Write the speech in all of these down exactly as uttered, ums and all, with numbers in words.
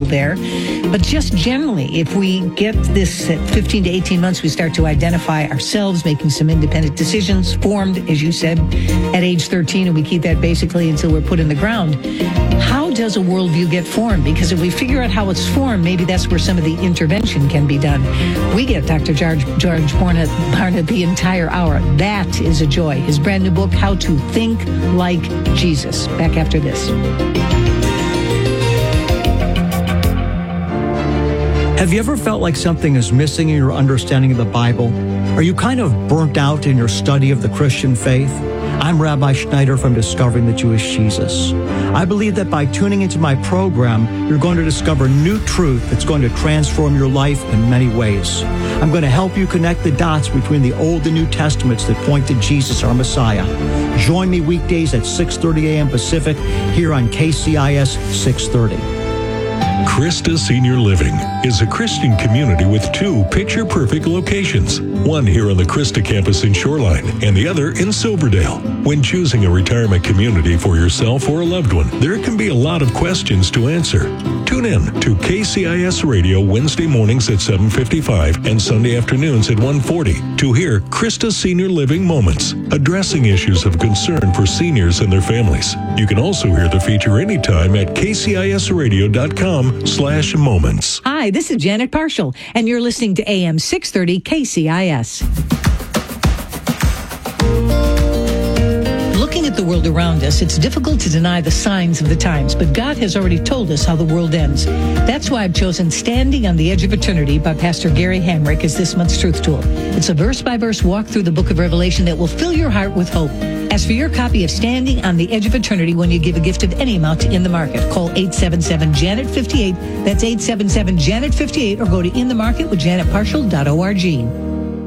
there. But just generally, if we get this at fifteen to eighteen months, we start to identify ourselves, making some independent decisions, formed, as you said, at age thirteen, and we keep that basically until we're put in the ground. How does a worldview get formed? Because if we figure out how it's formed, maybe that's where some of the intervention can be done. We get Doctor George, George Barna, Barna the entire hour. That is a joy. His brand new book, How to Think Like Jesus. Back after this. Have you ever felt like something is missing in your understanding of the Bible? Are you kind of burnt out in your study of the Christian faith? I'm Rabbi Schneider from Discovering the Jewish Jesus. I believe that by tuning into my program, you're going to discover new truth that's going to transform your life in many ways. I'm going to help you connect the dots between the Old and New Testaments that point to Jesus, our Messiah. Join me weekdays at six thirty a.m. Pacific here on K C I S six thirty. Christa Senior Living is a Christian community with two picture-perfect locations, one here on the Christa campus in Shoreline and the other in Silverdale. When choosing a retirement community for yourself or a loved one, there can be a lot of questions to answer. Tune in to K C I S Radio Wednesday mornings at seven fifty-five and Sunday afternoons at one forty to hear Christa Senior Living Moments, addressing issues of concern for seniors and their families. You can also hear the feature anytime at k c i s radio dot com slash moments. Hi, this is Janet Parshall, and you're listening to A M six thirty K C I S. Looking at the world around us, it's difficult to deny the signs of the times, but God has already told us how the world ends. That's why I've chosen Standing on the Edge of Eternity by Pastor Gary Hamrick as this month's Truth Tool. It's a verse-by-verse walk through the book of Revelation that will fill your heart with hope. Ask for your copy of Standing on the Edge of Eternity when you give a gift of any amount to In the Market. Call eight seven seven, Janet fifty-eight. That's eight seven seven, Janet fifty-eight, or go to in the market with janet parshall dot org.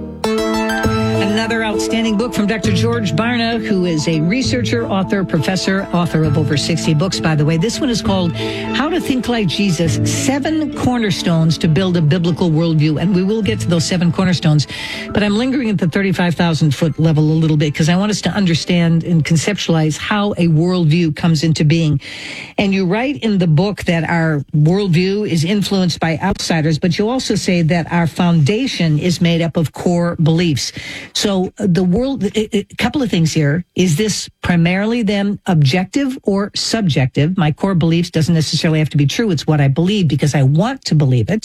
Another outstanding book from Doctor George Barna, who is a researcher, author, professor, author of over sixty books, by the way. This one is called How to Think Like Jesus, Seven Cornerstones to Build a Biblical Worldview. And we will get to those seven cornerstones. But I'm lingering at the thirty-five thousand foot level a little bit because I want us to understand and conceptualize how a worldview comes into being. And you write in the book that our worldview is influenced by outsiders, but you also say that our foundation is made up of core beliefs. So the world, a couple of things here. Is this primarily then objective or subjective? My core beliefs doesn't necessarily have to be true. It's what I believe because I want to believe it.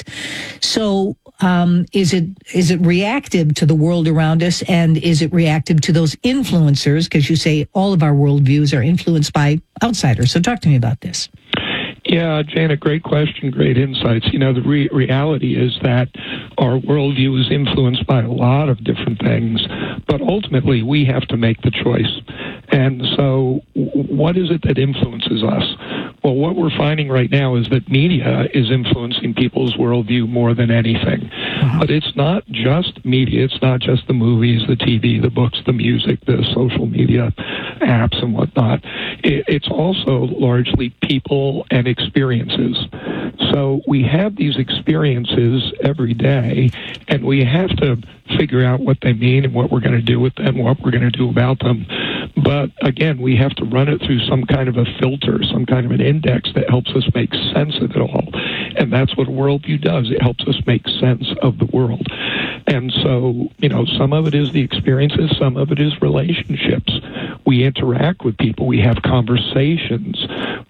So um, is it is it reactive to the world around us, and is it reactive to those influencers? Because you say all of our worldviews are influenced by outsiders. So talk to me about this. Yeah, Janet, great question, great insights. You know, the re- reality is that our worldview is influenced by a lot of different things, but ultimately we have to make the choice. And so what is it that influences us? Well, what we're finding right now is that media is influencing people's worldview more than anything. Uh-huh. But it's not just media. It's not just the movies, the T V, the books, the music, the social media apps and whatnot. It, it's also largely people and experiences. So we have these experiences every day, and we have to figure out what they mean and what we're going to do with them, what we're going to do about them. But again, we have to run it through some kind of a filter, some kind of an index that helps us make sense of it all. And that's what a worldview does. It helps us make sense of the world. And so, you know, some of it is the experiences, some of it is relationships. We interact with people, we have conversations,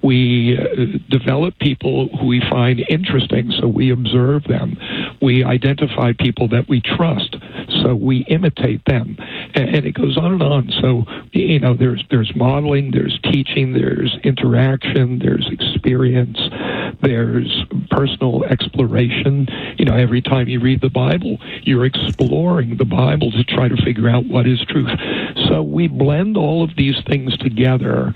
we uh, develop people who we find interesting, so we observe them. We identify people that we trust, so we imitate them. And, and it goes on and on. So, you know, there's there's modeling, there's teaching, there's interaction, there's experience, there's personal exploration. You know, every time you read the Bible, you're exploring the Bible to try to figure out what is truth. So we blend all of these things together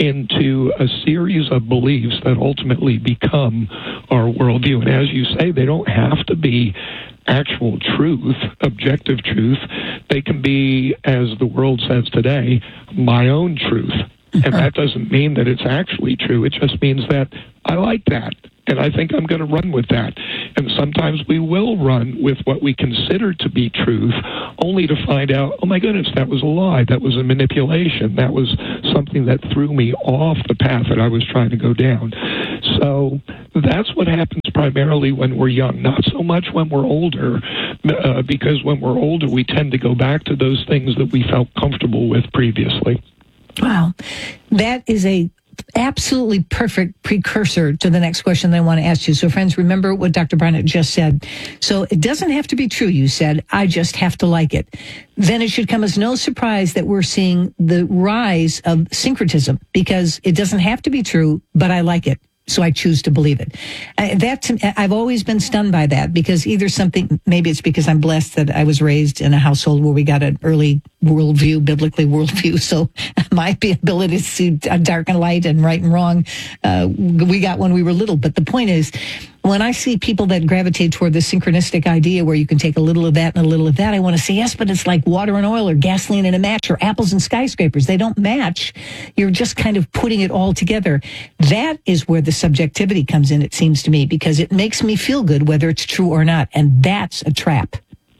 into a series of beliefs that ultimately become our worldview. And as you say, they don't have to be actual truth, objective truth. They can be, as the world says today, my own truth. And that doesn't mean that it's actually true. It just means that I like that, and I think I'm going to run with that. And sometimes we will run with what we consider to be truth, only to find out, oh my goodness, that was a lie, that was a manipulation, that was something that threw me off the path that I was trying to go down. So that's what happens primarily when we're young, not so much when we're older, uh, because when we're older, we tend to go back to those things that we felt comfortable with previously. Wow. That is a absolutely perfect precursor to the next question that I want to ask you. So, friends, remember what Doctor Barnett just said. So it doesn't have to be true, you said. I just have to like it. Then it should come as no surprise that we're seeing the rise of syncretism, because it doesn't have to be true, but I like it. So I choose to believe it. Uh, that I've always been stunned by that, because either something, maybe it's because I'm blessed that I was raised in a household where we got an early worldview, biblically worldview. So my ability to see dark and light and right and wrong, uh, we got when we were little. But the point is, when I see people that gravitate toward the synchronistic idea where you can take a little of that and a little of that, I want to say, yes, but it's like water and oil or gasoline and a match or apples and skyscrapers. They don't match. You're just kind of putting it all together. That is where the subjectivity comes in, it seems to me, because it makes me feel good whether it's true or not. And that's a trap.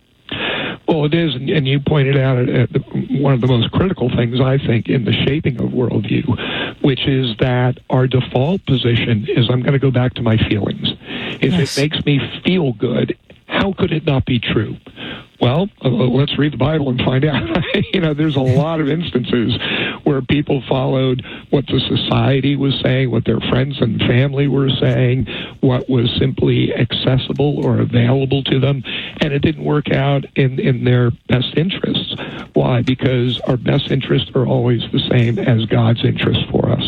Well, it is, and you pointed out at the, one of the most critical things, I think, in the shaping of worldview, which is that our default position is, I'm going to go back to my feelings. If yes. it makes me feel good, how could it not be true? Well, uh, let's read the Bible and find out. You know, there's a lot of instances where people followed what the society was saying, what their friends and family were saying, what was simply accessible or available to them, and it didn't work out in, in their best interests. Why? Because our best interests are always the same as God's interest for us.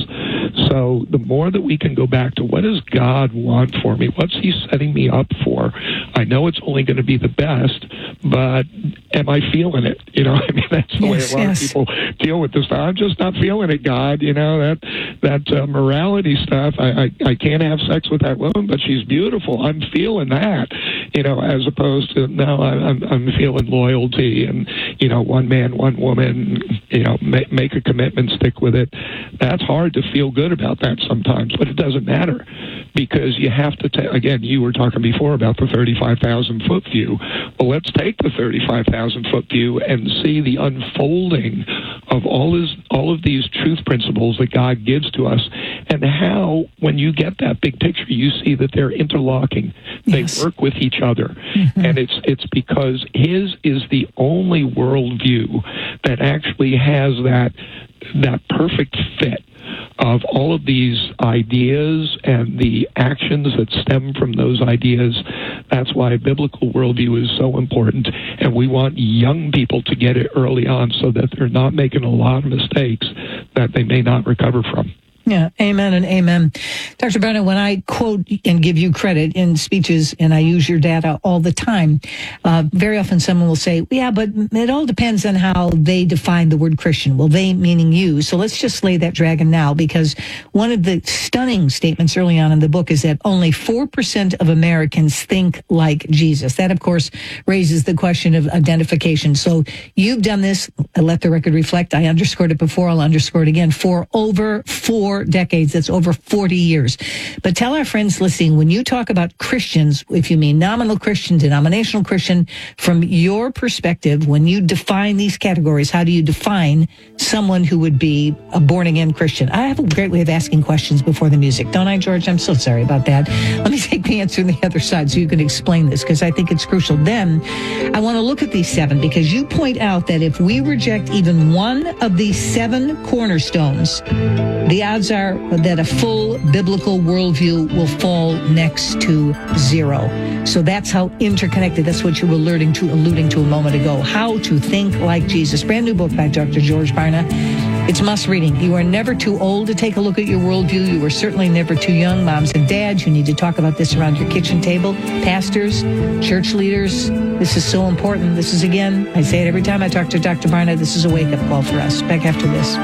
So the more that we can go back to, what does God want for me? What's he setting me up for? I know it's only going to be the best, but am I feeling it? You know, I mean, that's the yes, way a lot yes. of people deal with this. I'm just not feeling it, God. You know, that that uh, morality stuff, I, I, I can't have sex with that woman, but she's beautiful. I'm feeling that, you know, as opposed to, no, I, I'm, I'm feeling loyalty and, you know, one man, one woman, you know, make, make a commitment, stick with it. That's hard to feel good about that sometimes, but it doesn't matter, because you have to, ta- again, you were talking before about the thirty-five thousand foot view. Well, let's take the thirty-five thousand foot view and see the unfolding of all this, all of these truth principles that God gives to us, and how, when you get that big picture, you see that they're interlocking. Yes. They work with each other. Mm-hmm. And it's it's because his is the only worldview that actually has that that perfect fit of all of these ideas and the actions that stem from those ideas. That's why a biblical worldview is so important, and we want young people to get it early on so that they're not making a lot of mistakes that they may not recover from. Yeah, amen and amen. Doctor Barnett, when I quote and give you credit in speeches, and I use your data all the time, uh, very often someone will say, yeah, but it all depends on how they define the word Christian. Well, they meaning you. So let's just slay that dragon now, because one of the stunning statements early on in the book is that only four percent of Americans think like Jesus. That, of course, raises the question of identification. So you've done this, let the record reflect, I underscored it before, I'll underscore it again, for over four decades. That's over forty years. But tell our friends listening, when you talk about Christians, if you mean nominal Christian, denominational Christian, from your perspective, when you define these categories, how do you define someone who would be a born-again Christian? I have a great way of asking questions before the music, don't I, George? I'm so sorry about that. Let me take the answer on the other side so you can explain this, because I think it's crucial. Then I want to look at these seven, because you point out that if we reject even one of these seven cornerstones, the odds are that a full biblical worldview will fall next to zero. So that's how interconnected, that's what you were alluding to, alluding to a moment ago, How to Think Like Jesus. Brand new book by Doctor George Barna. It's must reading. You are never too old to take a look at your worldview. You are certainly never too young. Moms and dads, you need to talk about this around your kitchen table. Pastors, church leaders, this is so important. This is, again, I say it every time I talk to Doctor Barna, this is a wake-up call for us. Back after this.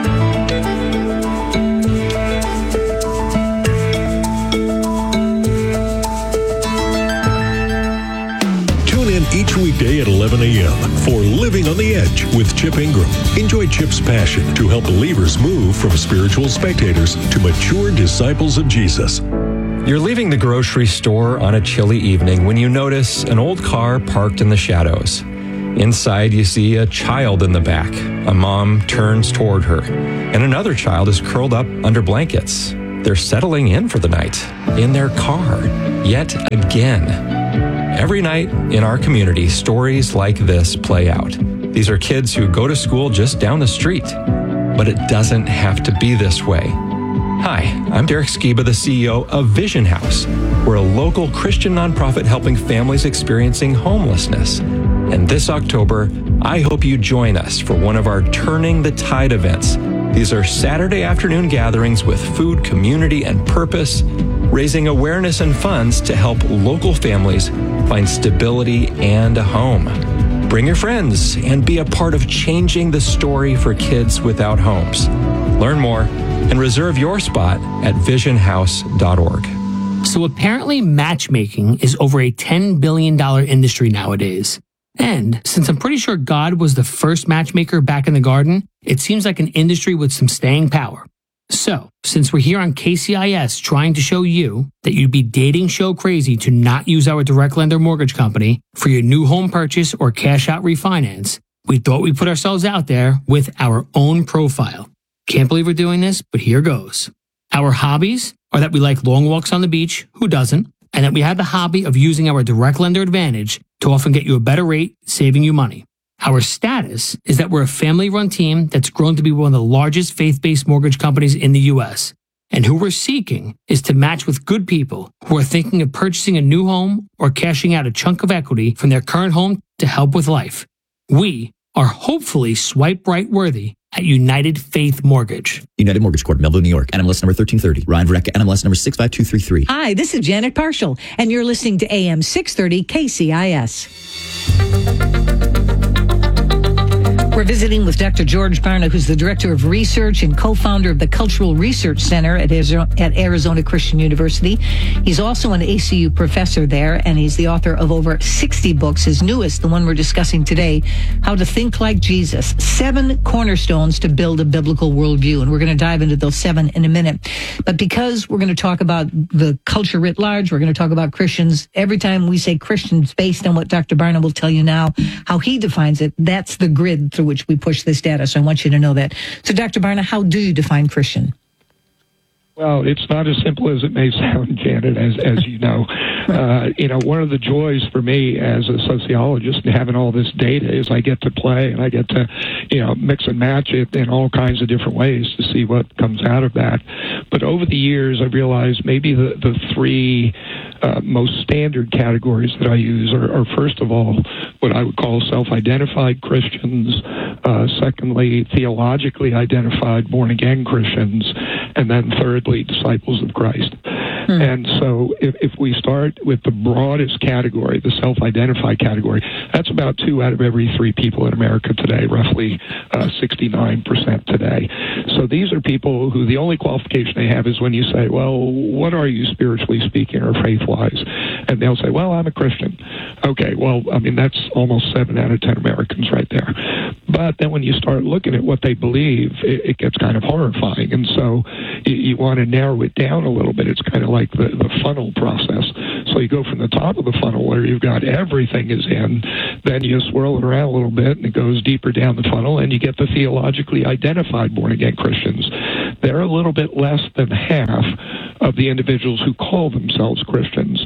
Each weekday at eleven a.m. for Living on the Edge with Chip Ingram. Enjoy Chip's passion to help believers move from spiritual spectators to mature disciples of Jesus. You're leaving the grocery store on a chilly evening when you notice an old car parked in the shadows. Inside, you see a child in the back. A mom turns toward her, and another child is curled up under blankets. they're settling in for the night in their car yet again. Every night in our community, stories like this play out. These are kids who go to school just down the street, but it doesn't have to be this way. Hi, I'm Derek Skiba, the C E O of Vision House. We're a local Christian nonprofit helping families experiencing homelessness. And this October, I hope you join us for one of our Turning the Tide events. These are Saturday afternoon gatherings with food, community, and purpose, raising awareness and funds to help local families find stability and a home. Bring your friends and be a part of changing the story for kids without homes. Learn more and reserve your spot at vision house dot org. So apparently matchmaking is over a ten billion dollars industry nowadays. And since I'm pretty sure God was the first matchmaker back in the garden, it seems like an industry with some staying power. So, since we're here on K C I S trying to show you that you'd be dating show crazy to not use our direct lender mortgage company for your new home purchase or cash out refinance, we thought we'd put ourselves out there with our own profile. Can't believe we're doing this, but here goes. Our hobbies are that we like long walks on the beach, who doesn't, and that we have the hobby of using our direct lender advantage to often get you a better rate, saving you money. Our status is that we're a family-run team that's grown to be one of the largest faith-based mortgage companies in the U S. And who we're seeking is to match with good people who are thinking of purchasing a new home or cashing out a chunk of equity from their current home to help with life. We are hopefully swipe right worthy at United Faith Mortgage. United Mortgage Corp, Melville, New York. N M L S number thirteen thirty. Ryan Vreck, N M L S number six five two three three. Hi, this is Janet Parshall, and you're listening to A M six thirty K C I S. We're visiting with Doctor George Barna, who's the Director of Research and co-founder of the Cultural Research Center at Arizona Christian University. He's also an A C U professor there, and he's the author of over sixty books. His newest, the one we're discussing today, How to Think Like Jesus, Seven Cornerstones to Build a Biblical Worldview. And we're going to dive into those seven in a minute. But because we're going to talk about the culture writ large, we're going to talk about Christians. Every time we say Christians, based on what Doctor Barna will tell you now, how he defines it, that's the grid through which we push this data. So I want you to know that. So Doctor Barna, how do you define Christian? Well, it's not as simple as it may sound, Janet, as as you know. Uh, you know, one of the joys for me as a sociologist and having all this data is I get to play and I get to, you know, mix and match it in all kinds of different ways to see what comes out of that. But over the years, I've realized maybe the, the three uh, most standard categories that I use are, are, first of all, what I would call self-identified Christians, uh, secondly, theologically identified born-again Christians, and then thirdly, disciples of Christ. Hmm. And so if, if we start with the broadest category, the self-identified category, that's about two out of every three people in America today, roughly uh, sixty-nine percent today. So these are people who the only qualification they have is when you say, well, what are you spiritually speaking or faith-wise? And they'll say, well, I'm a Christian. Okay, well, I mean, that's almost seven out of ten Americans right there. But then when you start looking at what they believe, it, it gets kind of horrifying. And so you, you want to narrow it down a little bit. It's kind of like the, the funnel process. So you go from the top of the funnel where you've got everything is in, then you swirl it around a little bit and it goes deeper down the funnel and you get the theologically identified born-again Christians. They're a little bit less than half of the individuals who call themselves Christians.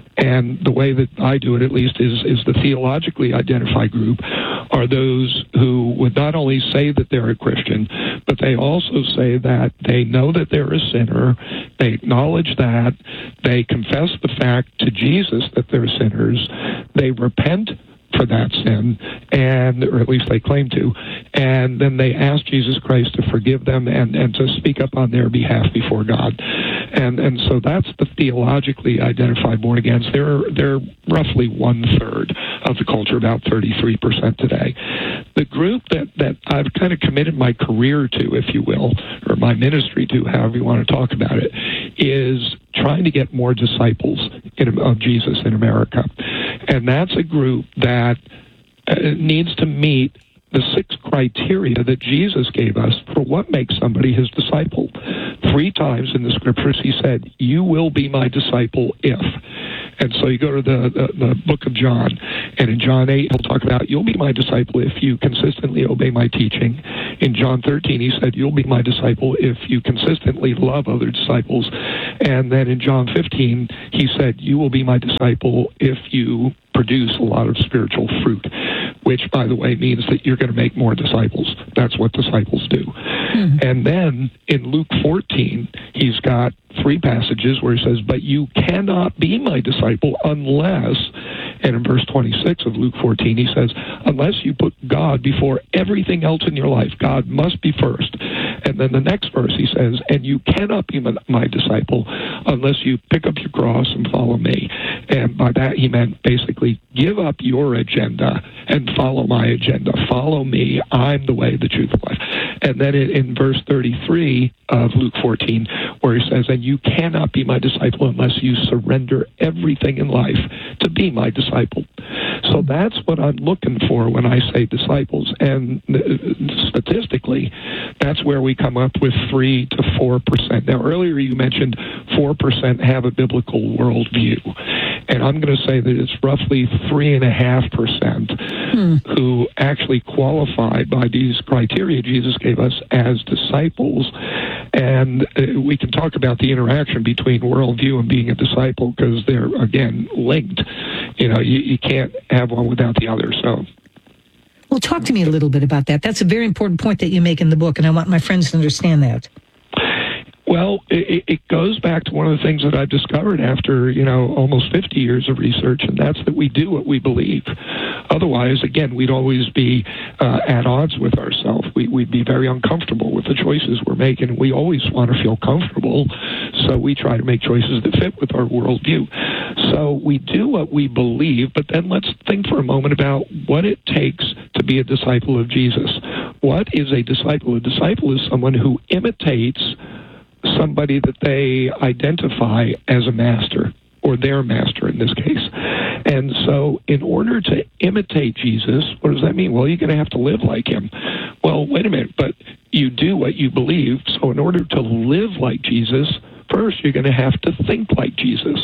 And the way that I do it, at least, is, is the theologically identified group are those who would not only say that they're a Christian, but they also say that they know that they're a sinner, they acknowledge that, they confess the fact to Jesus that they're sinners, they repent for that sin, and or at least they claim to, and then they ask Jesus Christ to forgive them and, and to speak up on their behalf before God. And and so that's the theologically identified born-agains. They're, they're roughly one-third of the culture, about thirty-three percent today. The group that, that I've kind of committed my career to, if you will, or my ministry to, however you want to talk about it, is trying to get more disciples in, of Jesus in America. And that's a group that uh, needs to meet the six criteria that Jesus gave us for what makes somebody his disciple. Three times in the scriptures he said, you will be my disciple if. And so you go to the, the, the book of John, And in John eight, he'll talk about, you'll be my disciple if you consistently obey my teaching. In John thirteen, he said, you'll be my disciple if you consistently love other disciples. And then in John fifteen, he said, you will be my disciple if you produce a lot of spiritual fruit, which, by the way, means that you're going to make more disciples. That's what disciples do. Mm-hmm. And then in Luke fourteen, he's got three passages where he says, but you cannot be my disciple unless, and in verse twenty-six of Luke fourteen, he says, unless you put God before everything else in your life. God must be first. And then the next verse he says, and you cannot be my disciple unless you pick up your cross and follow me. And by that he meant basically give up your agenda and follow my agenda. Follow me. I'm the way, the truth, and life. And then in, in verse thirty-three of Luke fourteen, where he says, and you cannot be my disciple unless you surrender everything in life to be my disciple. So that's what I'm looking for when I say disciples. And statistically, that's where we come up with three to four percent. Now, earlier you mentioned four percent have a biblical worldview. And I'm going to say that it's roughly three point five percent hmm. who actually qualify by these criteria Jesus gave us as disciples. And uh, we can talk about the interaction between worldview and being a disciple because they're, again, linked. You know, you, you can't have one without the other. So. Well, talk to me a little bit about that. That's a very important point that you make in the book, and I want my friends to understand that. Well, it, it goes back to one of the things that I've discovered after, you know, almost fifty years of research, and that's that we do what we believe. Otherwise, again, we'd always be uh, at odds with ourselves. We, we'd be very uncomfortable with the choices we're making. We always want to feel comfortable, so we try to make choices that fit with our worldview. So we do what we believe, but then let's think for a moment about what it takes to be a disciple of Jesus. What is a disciple? A disciple is someone who imitates somebody that they identify as a master, or their master in this case. And so in order to imitate Jesus, what does that mean? Well, you're going to have to live like him. Well, wait a minute, but you do what you believe. So in order to live like Jesus, first you're going to have to think like Jesus.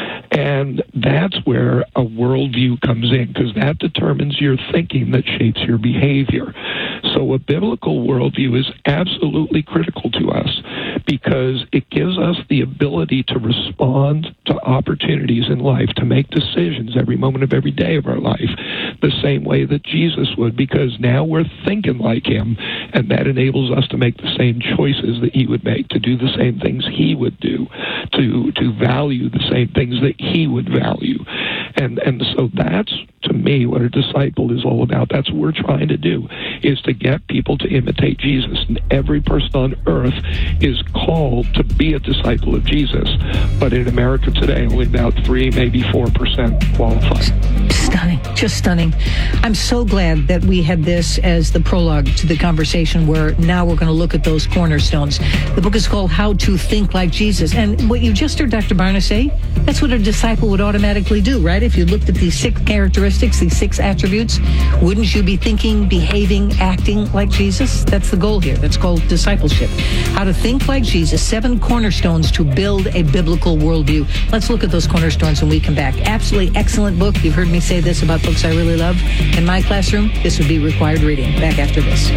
And that's where a worldview comes in, because that determines your thinking that shapes your behavior. So a biblical worldview is absolutely critical to us because it gives us the ability to respond to opportunities in life, to make decisions every moment of every day of our life the same way that Jesus would, because now we're thinking like him, and that enables us to make the same choices that he would make, to do the same things he would do, to to value the same things that he would value. And and so that's, to me, what a disciple is all about. That's what we're trying to do, is to get people to imitate Jesus. And every person on earth is called to be a disciple of Jesus. But in America today, only about three, maybe four percent qualify. Stunning, just stunning. I'm so glad that we had this as the prologue to the conversation, where now we're going to look at those cornerstones. The book is called How to Think Like Jesus. And what you just heard Doctor Barna say, that's what a disciple would automatically do, right? If you looked at these six characteristics, these six attributes, wouldn't you be thinking, behaving, acting like Jesus? That's the goal here. That's called discipleship. How to Think Like Jesus, seven cornerstones to build a biblical worldview. Let's look at those cornerstones when we come back. Absolutely excellent book. You've heard me say this about books I really love. In my classroom, this would be required reading. Back after this.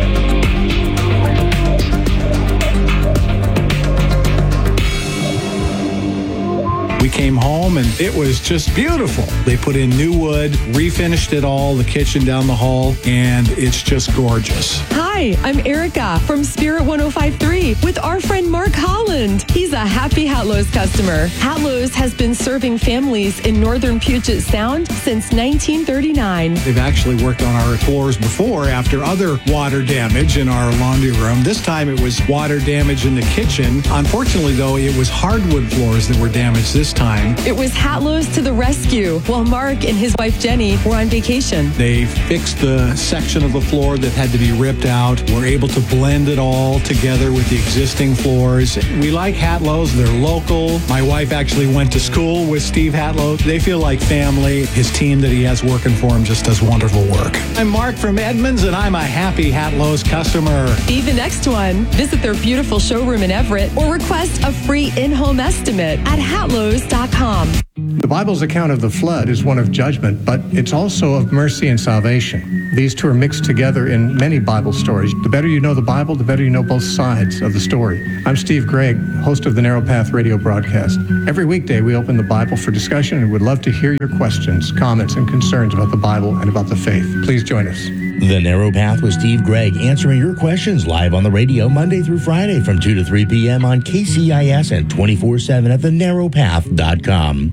We came home and it was just beautiful. They put in new wood, refinished it all, the kitchen down the hall, and it's just gorgeous. Hi, I'm Erica from Spirit one oh five point three with our friend Mark Holland. He's a happy Hatlo's customer. Hatlo's has been serving families in northern Puget Sound since nineteen thirty-nine. They've actually worked on our floors before after other water damage in our laundry room. This time it was water damage in the kitchen. Unfortunately, though, it was hardwood floors that were damaged this time. It was Hatlo's to the rescue while Mark and his wife Jenny were on vacation. They fixed the section of the floor that had to be ripped out. We're able to blend it all together with the existing floors. We like Hatlo's. They're local. My wife actually went to school with Steve Hatlo. They feel like family. His team that he has working for him just does wonderful work. I'm Mark from Edmonds, and I'm a happy Hatlo's customer. Be the next one. Visit their beautiful showroom in Everett or request a free in-home estimate at hatlos dot com. The Bible's account of the flood is one of judgment, but it's also of mercy and salvation. These two are mixed together in many Bible stories. The better you know the Bible, the better you know both sides of the story. I'm Steve Gregg, host of the Narrow Path radio broadcast. Every weekday, we open the Bible for discussion and would love to hear your questions, comments, and concerns about the Bible and about the faith. Please join us. The Narrow Path with Steve Gregg, answering your questions live on the radio Monday through Friday from two to three p.m. on K C I S and twenty-four seven at the narrow path dot com.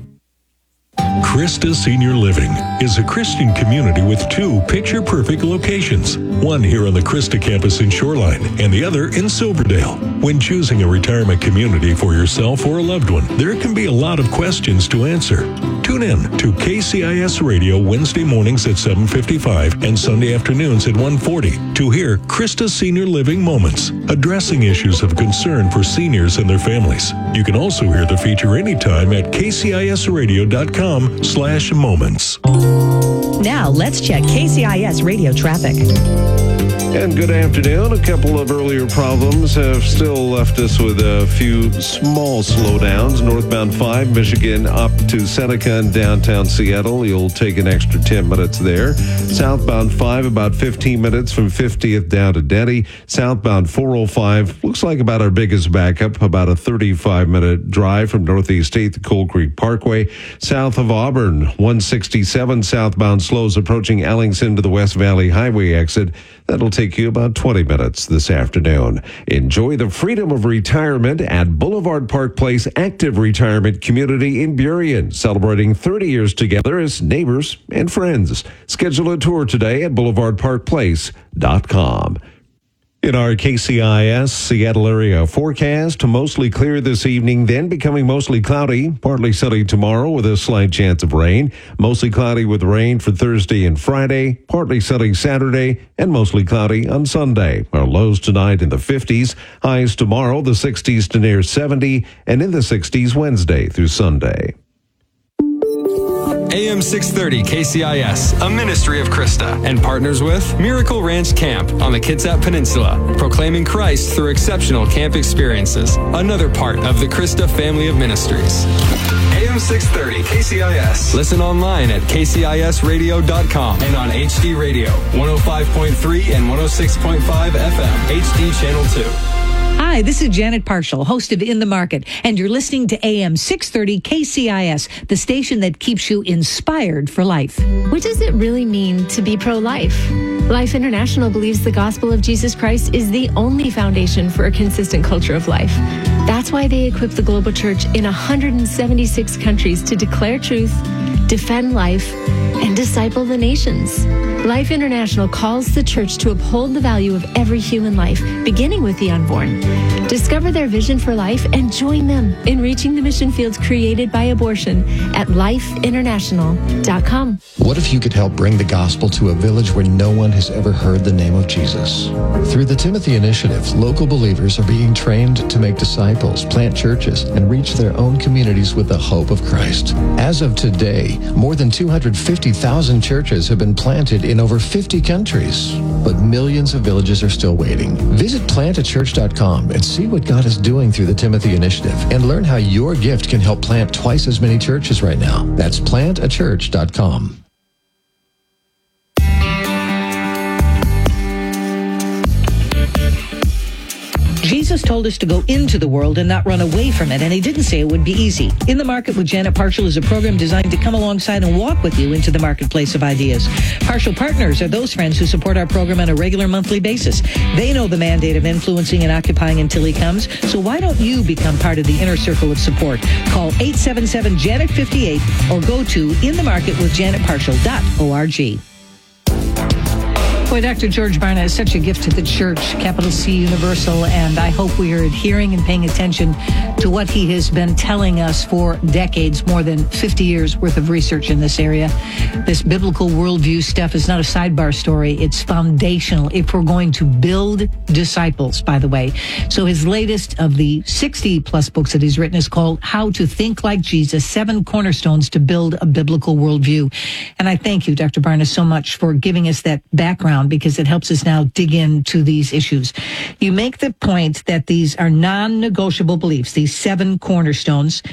Christa Senior Living is a Christian community with two picture-perfect locations, one here on the Christa campus in Shoreline and the other in Silverdale. When choosing a retirement community for yourself or a loved one, there can be a lot of questions to answer. Tune in to K C I S Radio Wednesday mornings at seven fifty-five and Sunday afternoons at one forty to hear Christa Senior Living Moments, addressing issues of concern for seniors and their families. You can also hear the feature anytime at k c i s radio dot com slash moments. Now let's check K C I S radio traffic. And good afternoon. A couple of earlier problems have still left us with a few small slowdowns. Northbound five, Michigan up to Seneca and downtown Seattle. You'll take an extra ten minutes there. Southbound five, about fifteen minutes from fiftieth down to Denny. Southbound four oh five, looks like about our biggest backup, about a thirty-five minute drive from Northeast eighth to Coal Creek Parkway. South of Auburn, one sixty-seven, southbound slows approaching Ellingson to the West Valley Highway exit. That'll take you about twenty minutes this afternoon. Enjoy the freedom of retirement at Boulevard Park Place Active Retirement Community in Burien, celebrating thirty years together as neighbors and friends. Schedule a tour today at boulevard park place dot com. In our K C I S Seattle area forecast, mostly clear this evening, then becoming mostly cloudy, partly sunny tomorrow with a slight chance of rain. Mostly cloudy with rain for Thursday and Friday, partly sunny Saturday, and mostly cloudy on Sunday. Our lows tonight in the fifties, highs tomorrow the sixties to near seventy, and in the sixties Wednesday through Sunday. A M six thirty K C I S, a ministry of Christa, and partners with Miracle Ranch Camp on the Kitsap Peninsula, proclaiming Christ through exceptional camp experiences. Another part of the Christa family of ministries. A M six thirty K C I S. Listen online at k c i s radio dot com and on H D Radio, one oh five point three and one oh six point five F M, H D Channel two. Hi, this is Janet Parshall, host of In the Market, and you're listening to A M six thirty K C I S, the station that keeps you inspired for life. What does it really mean to be pro-life? Life International believes the gospel of Jesus Christ is the only foundation for a consistent culture of life. That's why they equip the global church in one hundred seventy-six countries to declare truth, defend life, and disciple the nations. Life International calls the church to uphold the value of every human life, beginning with the unborn. Discover their vision for life and join them in reaching the mission fields created by abortion at life international dot com. What if you could help bring the gospel to a village where no one has ever heard the name of Jesus? Through the Timothy Initiative, local believers are being trained to make disciples, plant churches, and reach their own communities with the hope of Christ. As of today, more than two hundred fifty thousand churches have been planted in over fifty countries. But millions of villages are still waiting. Visit plant a church dot com and see what God is doing through the Timothy Initiative and learn how your gift can help plant twice as many churches right now. That's plant a church dot com. Jesus told us to go into the world and not run away from it, and he didn't say it would be easy. In the Market with Janet Parshall is a program designed to come alongside and walk with you into the marketplace of ideas. Parshall Partners are those friends who support our program on a regular monthly basis. They know the mandate of influencing and occupying until he comes, so why don't you become part of the inner circle of support? Call eight seven seven, Janet fifty-eight or go to in the market with janet parshall dot org. Boy, Doctor George Barna is such a gift to the church, capital C Universal, and I hope we are adhering and paying attention to what he has been telling us for decades, more than fifty years worth of research in this area. This biblical worldview stuff is not a sidebar story. It's foundational if we're going to build disciples, by the way. So his latest of the sixty plus books that he's written is called How to Think Like Jesus, Seven Cornerstones to Build a Biblical Worldview. And I thank you, Doctor Barna, so much for giving us that background, because it helps us now dig into these issues. You make the point that these are non-negotiable beliefs, these seven cornerstones.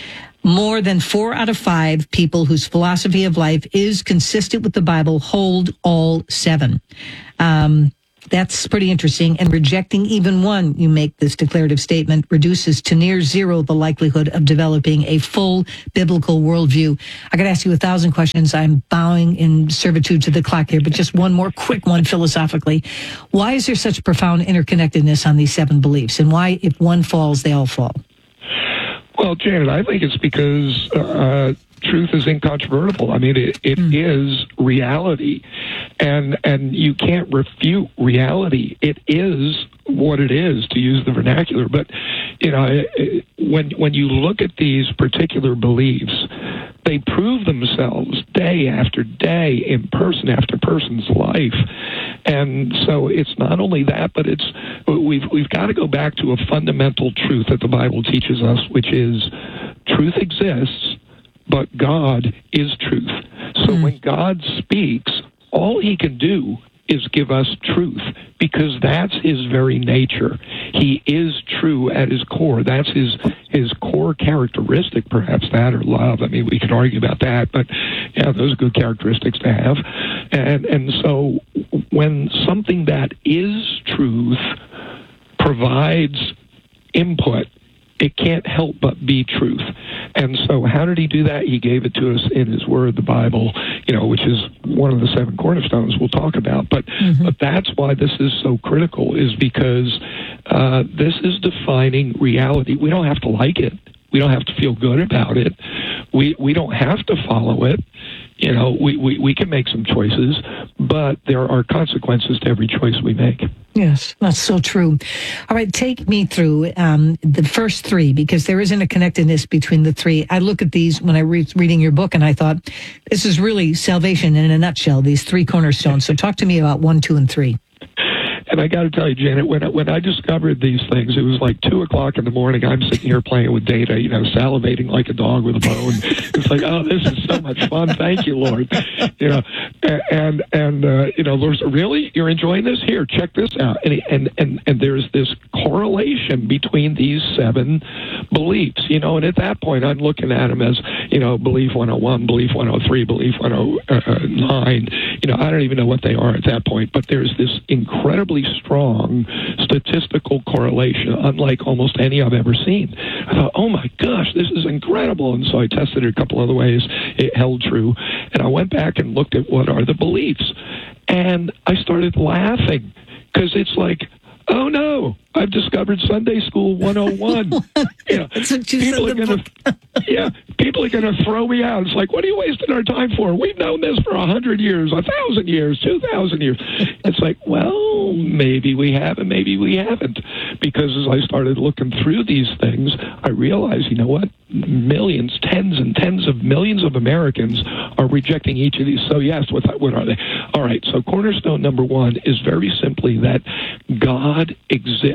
More than four out of five people whose philosophy of life is consistent with the Bible hold all seven. Um, That's pretty interesting. And rejecting even one, you make this declarative statement, reduces to near zero the likelihood of developing a full biblical worldview. I got to ask you a thousand questions. I'm bowing in servitude to the clock here, but just one more quick one philosophically. Why is there such profound interconnectedness on these seven beliefs? And why, if one falls, they all fall? Well, Janet, I think it's because uh, truth is incontrovertible. I mean, it, it mm. is reality, and and you can't refute reality. It is what it is, to use the vernacular. But you know, it, it, when when you look at these particular beliefs, they prove themselves day after day in person after person's life. And so it's not only that, but it's we've we've got to go back to a fundamental truth that the Bible teaches us, which is truth exists, but God is truth. So mm. when God speaks, all he can do is give us truth, because that's his very nature. He is true at his core. That's his his core characteristic, perhaps that or love. I mean, we could argue about that, but yeah, those are good characteristics to have. And and so when something that is truth provides input, it can't help but be truth. And so how did he do that? He gave it to us in his word, the Bible, you know, which is one of the seven cornerstones we'll talk about. But mm-hmm. but that's why this is so critical, is because uh, this is defining reality. We don't have to like it. We don't have to feel good about it. We we don't have to follow it. You know, we, we, we can make some choices, but there are consequences to every choice we make. Yes, that's so true. All right, take me through um, the first three, because there isn't a connectedness between the three. I look at these when I was reading your book, and I thought, this is really salvation in a nutshell, these three cornerstones. So talk to me about one, two, and three. And I got to tell you, Janet, when I, when I discovered these things, it was like two o'clock in the morning. I'm sitting here playing with data, you know, salivating like a dog with a bone. It's like, oh, this is so much fun. Thank you, Lord. You know, and and uh, you know, Lord, really, you're enjoying this? Here, check this out. And and and and there's this correlation between these seven beliefs, you know. And at that point, I'm looking at them as, you know, belief one oh one, belief one oh three, belief one oh nine. You know, I don't even know what they are at that point. But there's this incredibly strong statistical correlation, unlike almost any I've ever seen. I thought, oh my gosh, this is incredible. And so I tested it a couple other ways. It held true. And I went back and looked at what are the beliefs. And I started laughing, because it's like, oh no, I've discovered Sunday School one oh one. You know, people are going to, yeah, people are going to throw me out. It's like, what are you wasting our time for? We've known this for a hundred years, a thousand years, two thousand years. It's like, well, maybe we have and maybe we haven't. Because as I started looking through these things, I realized, you know what? Millions, tens and tens of millions of Americans are rejecting each of these. So yes, what, what are they? All right, so cornerstone number one is very simply that God exists.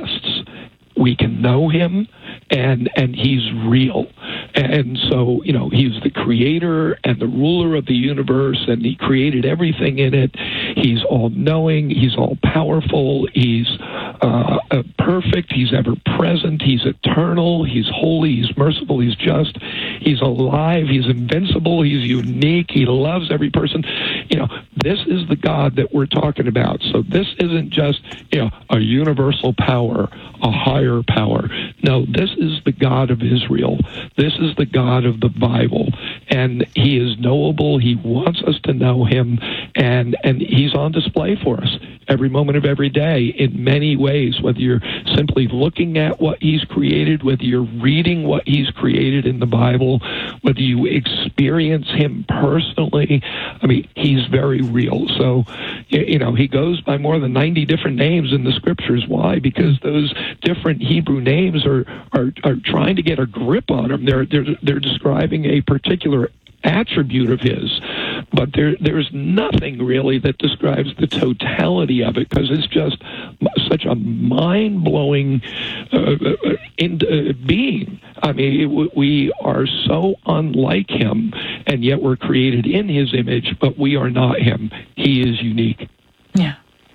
We can know him, and and he's real. And so, you know, he's the creator and the ruler of the universe, and he created everything in it. He's all-knowing. He's all-powerful. He's uh, uh, perfect. He's ever-present. He's eternal. He's holy. He's merciful. He's just. He's alive. He's invincible. He's unique. He loves every person. You know, this is the God that we're talking about. So this isn't just, you know, a universal power, a higher power. No, this is the God of Israel. This is the God of the Bible. And he is knowable. He wants us to know him. And, and he's on display for us every moment of every day in many ways, whether you're simply looking at what he's created, whether you're reading what he's created in the Bible, whether you experience him personally. I mean, he's very real. So, you know, he goes by more than ninety different names in the scriptures. Why? Because those different Hebrew names are, are, are trying to get a grip on him. They're, they're, they're describing a particular attribute of his, but there there's nothing really that describes the totality of it, because it's just such a mind-blowing uh, in, uh, being. I mean, it, we are so unlike him, and yet we're created in his image, but we are not him. He is unique. Yeah.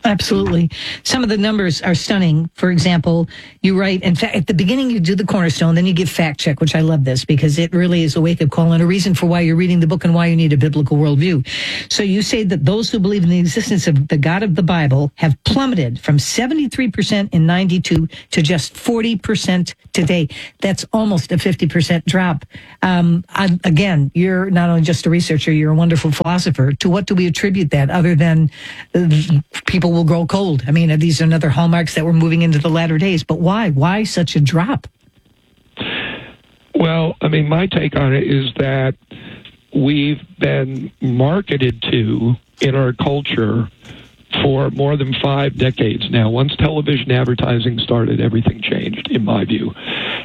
Absolutely. Some of the numbers are stunning. For example, you write, in fact, at the beginning you do the cornerstone, then you give fact check, which I love this because it really is a wake-up call and a reason for why you're reading the book and why you need a biblical worldview. So you say that those who believe in the existence of the God of the Bible have plummeted from seventy-three percent in ninety-two to just forty percent today. That's almost a fifty percent drop. Um, I, again, you're not only just a researcher, you're a wonderful philosopher. To what do we attribute that other than uh, people will grow cold? I mean, these are another hallmarks that we're moving into the latter days. But why? Why such a drop? Well, I mean, my take on it is that we've been marketed to in our culture for more than five decades now. Once television advertising started, everything changed, in my view.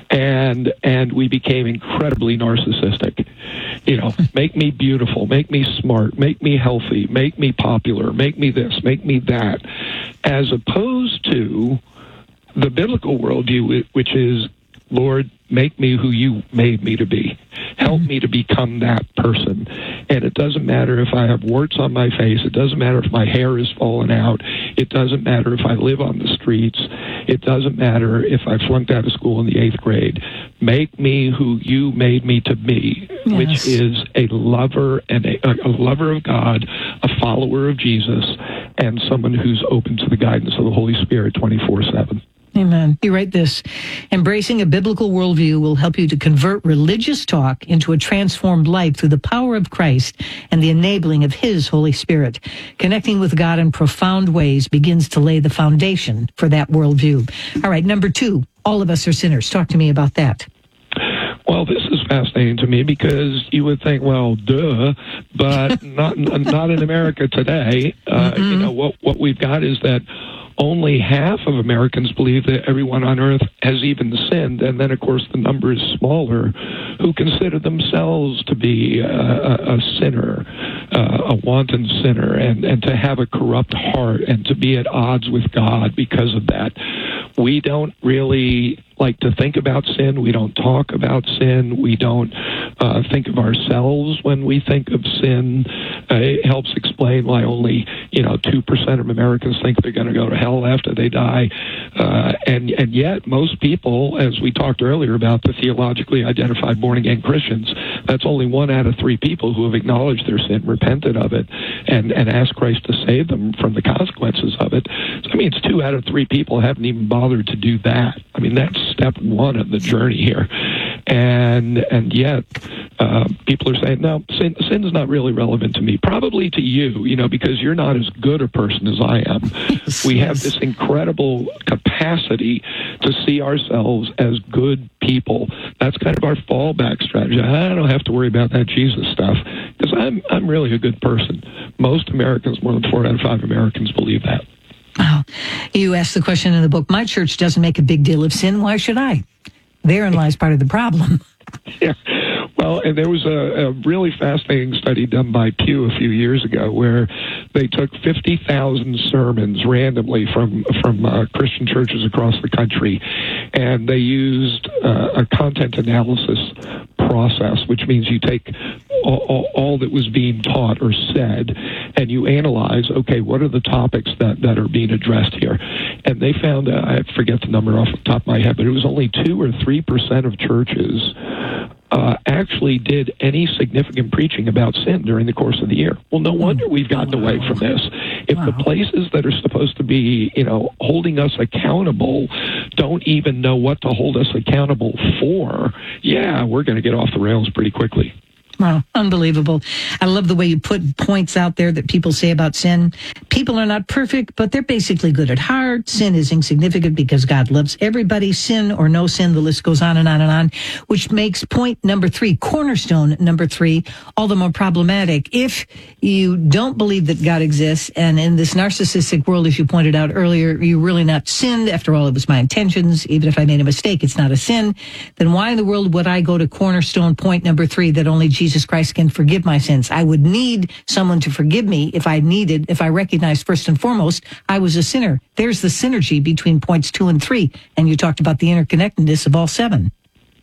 And and we became incredibly narcissistic. You know, make me beautiful, make me smart, make me healthy, make me popular, make me this, make me that, as opposed to the biblical worldview, which is, Lord, make me who you made me to be. Help me to become that person. And it doesn't matter if I have warts on my face. It doesn't matter if my hair is falling out. It doesn't matter if I live on the streets. It doesn't matter if I flunked out of school in the eighth grade. Make me who you made me to be, yes. Which is a lover and a, a lover of God, a follower of Jesus, and someone who's open to the guidance of the Holy Spirit twenty-four seven. Amen. You write this: embracing a biblical worldview will help you to convert religious talk into a transformed life through the power of Christ and the enabling of His Holy Spirit. Connecting with God in profound ways begins to lay the foundation for that worldview. All right, number two, all of us are sinners. Talk to me about that. Well, this is fascinating to me because you would think, well, duh, but not not in America today. Uh, mm-hmm. You know, what what we've got is that only half of Americans believe that everyone on earth has even sinned, and then, of course, the number is smaller who consider themselves to be a, a, a sinner, uh, a wanton sinner, and, and to have a corrupt heart and to be at odds with God because of that. We don't really like to think about sin. We don't talk about sin. We don't uh, think of ourselves when we think of sin. Uh, it helps explain why only, you know, two percent of Americans think they're going to go to hell after they die. Uh, and, and yet most people, as we talked earlier about the theologically identified born-again Christians, that's only one out of three people who have acknowledged their sin, repented of it, and, and asked Christ to save them from the consequences of it. So, I mean, it's two out of three people haven't even bothered to do that. I mean, that's step one of the journey here. And and yet, uh, people are saying, no, sin, sin is not really relevant to me. Probably to you, you know, because you're not as good a person as I am. Yes, we yes. have this incredible capacity to see ourselves as good people. That's kind of our fallback strategy. I don't have to worry about that Jesus stuff because I'm, I'm really a good person. Most Americans, more than four out of five Americans, believe that. Wow. You asked the question in the book, my church doesn't make a big deal of sin. Why should I? Therein lies part of the problem. Yeah. Well, and there was a, a really fascinating study done by Pew a few years ago where they took fifty thousand sermons randomly from from uh, Christian churches across the country, and they used uh, a content analysis process, which means you take all, all, all that was being taught or said, and you analyze, okay, what are the topics that, that are being addressed here? And they found, uh, I forget the number off the top of my head, but it was only two or three percent of churches Uh, actually did any significant preaching about sin during the course of the year. Well, no wonder we've gotten away from this. If the places that are supposed to be, you know, holding us accountable don't even know what to hold us accountable for, yeah, we're going to get off the rails pretty quickly. Wow, unbelievable. I love the way you put points out there that people say about sin. People are not perfect, but they're basically good at heart. Sin is insignificant because God loves everybody. Sin or no sin, the list goes on and on and on, which makes point number three, cornerstone number three, all the more problematic. If you don't believe that God exists, and in this narcissistic world, as you pointed out earlier, you really not sinned. After all, it was my intentions. Even if I made a mistake, it's not a sin. Then why in the world would I go to cornerstone point number three, that only Jesus Jesus Christ can forgive my sins? I would need someone to forgive me if I needed, if I recognized first and foremost, I was a sinner. There's the synergy between points two and three. And you talked about the interconnectedness of all seven.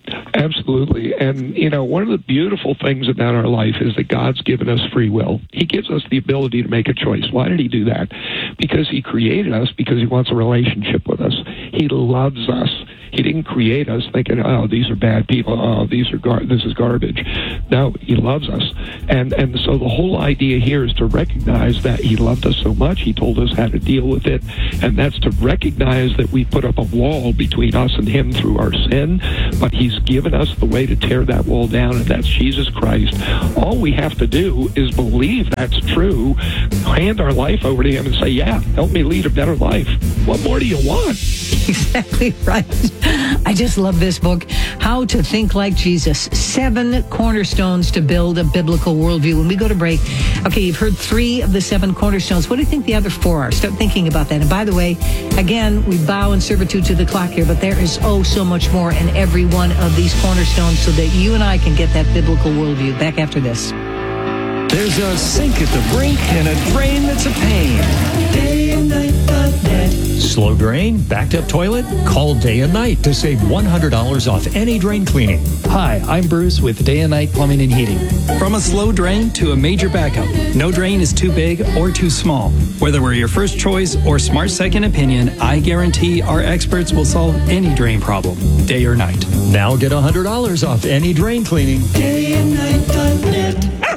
Absolutely. And, you know, one of the beautiful things about our life is that God's given us free will. He gives us the ability to make a choice. Why did he do that? Because he created us, because he wants a relationship with us. He loves us. He didn't create us thinking, oh, these are bad people. Oh, these are gar- this is garbage. No, he loves us. And and so the whole idea here is to recognize that he loved us so much, he told us how to deal with it. And that's to recognize that we put up a wall between us and him through our sin. But he's given us the way to tear that wall down, and that's Jesus Christ. All we have to do is believe that's true, hand our life over to him and say, yeah, help me lead a better life. What more do you want? Exactly right. I just love this book, How to Think Like Jesus. Seven cornerstones to build a biblical worldview. When we go to break, okay, you've heard three of the seven cornerstones. What do you think the other four are? Start thinking about that. And by the way, again, we bow in servitude to the clock here, but there is oh so much more in every one of these cornerstones so that you and I can get that biblical worldview. Back after this. There's a sink at the brink and a drain that's a pain. Day and night dot net. Slow drain? Backed up toilet? Call Day and Night to save one hundred dollars off any drain cleaning. Hi, I'm Bruce with Day and Night Plumbing and Heating. From a slow drain to a major backup, no drain is too big or too small. Whether we're your first choice or smart second opinion, I guarantee our experts will solve any drain problem, day or night. Now get one hundred dollars off any drain cleaning. Day and Night dot net.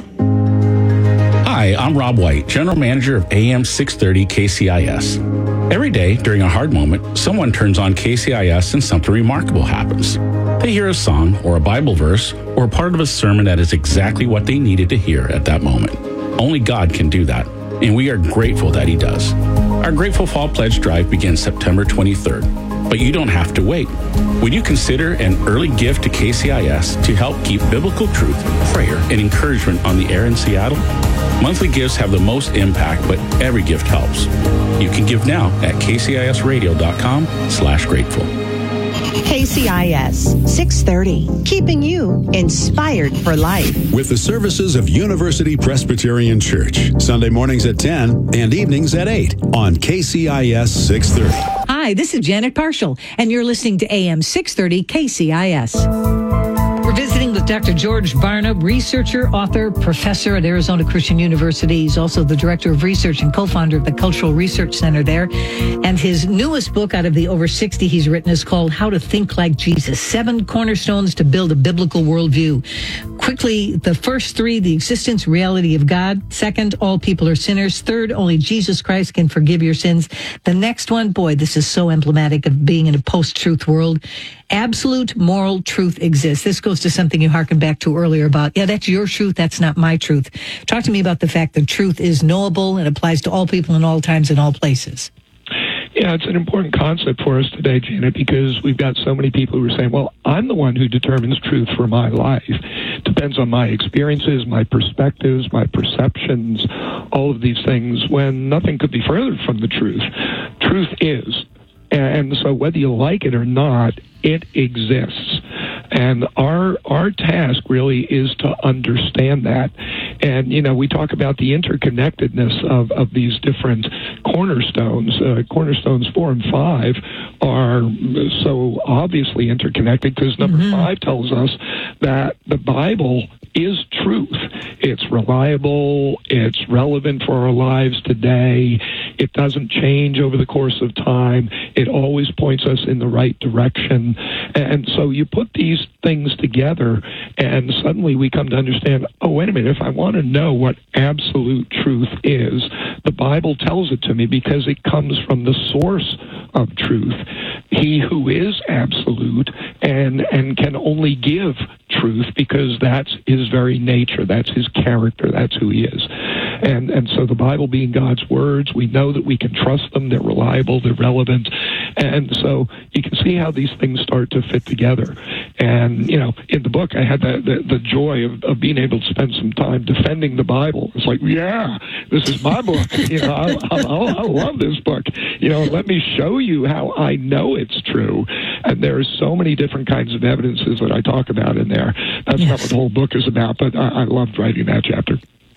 Hi, I'm Rob White, General Manager of A M six thirty K C I S. Every day during a hard moment, someone turns on K C I S and something remarkable happens. They hear a song or a Bible verse or a part of a sermon that is exactly what they needed to hear at that moment. Only God can do that, and we are grateful that he does. Our Grateful Fall Pledge Drive begins September twenty-third, but you don't have to wait. Would you consider an early gift to K C I S to help keep biblical truth, prayer, and encouragement on the air in Seattle? Monthly gifts have the most impact, but every gift helps. You can give now at kcisradio.com slash grateful. K C I S six thirty, keeping you inspired for life. With the services of University Presbyterian Church, Sunday mornings at ten and evenings at eight on K C I S six thirty. Hi, this is Janet Parshall, and you're listening to A M six thirty K C I S. We're visiting with Doctor George Barna, researcher, author, professor at Arizona Christian University. He's also the director of research and co-founder of the Cultural Research Center there. And his newest book out of the over sixty he's written is called How to Think Like Jesus, Seven Cornerstones to Build a Biblical Worldview. Quickly, the first three, the existence, reality of God. Second, all people are sinners. Third, only Jesus Christ can forgive your sins. The next one, boy, this is so emblematic of being in a post-truth world. Absolute moral truth exists. This goes to something you hearkened back to earlier about, yeah, that's your truth, that's not my truth. Talk to me about the fact that truth is knowable and applies to all people in all times and all places. Yeah, it's an important concept for us today, Janet, because we've got so many people who are saying, well, I'm the one who determines truth for my life. Depends on my experiences, my perspectives, my perceptions, all of these things, when nothing could be further from the truth. Truth is. And so whether you like it or not, it exists. And our our task really is to understand that. And, you know, we talk about the interconnectedness of, of these different cornerstones. Uh, cornerstones four and five are so obviously interconnected because number mm-hmm. five tells us that the Bible is truth. It's reliable. It's relevant for our lives today. It doesn't change over the course of time. It always points us in the right direction. And so you put these things together, and suddenly we come to understand, oh, wait a minute, if I want to know what absolute truth is, the Bible tells it to me because it comes from the source of truth. He who is absolute and, and can only give truth because that's his very nature, that's his character, that's who he is. And and so the Bible being God's words, we know that we can trust them, they're reliable, they're relevant. And so you can see how these things start to fit together. And, you know, in the book, I had the, the, the joy of, of being able to spend some time defending the Bible. It's like, yeah, this is my book. You know, I, I, I love this book. You know, let me show you how I know it's true. And there's so many different kinds of evidences that I talk about in there. That's yes. not what the whole book is about, but I, I loved writing that chapter.